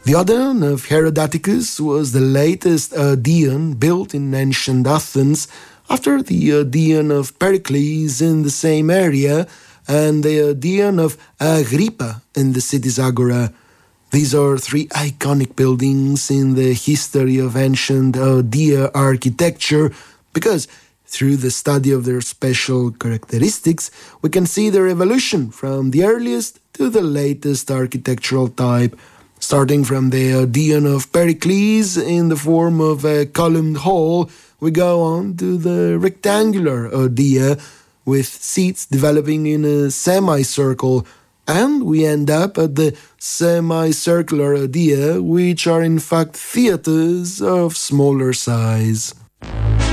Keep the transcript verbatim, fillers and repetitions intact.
The Odeon of Herodotus was the latest Odeon built in ancient Athens after the Odeon of Pericles in the same area and the Odeon of Agrippa in the city's agora. These are three iconic buildings in the history of ancient Odeon architecture because through the study of their special characteristics, we can see their evolution from the earliest to the latest architectural type. Starting from the Odeon of Pericles in the form of a columned hall, we go on to the rectangular Odeon with seats developing in a semicircle, and we end up at the semicircular Odeon, which are in fact theatres of smaller size.